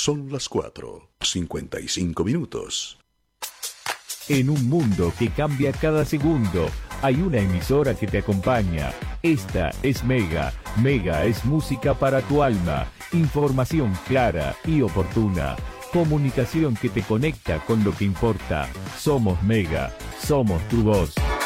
Son las 4:55. En un mundo que cambia cada segundo, hay una emisora que te acompaña. Esta es Mega. Mega es música para tu alma. Información clara y oportuna. Comunicación que te conecta con lo que importa. Somos Mega. Somos tu voz.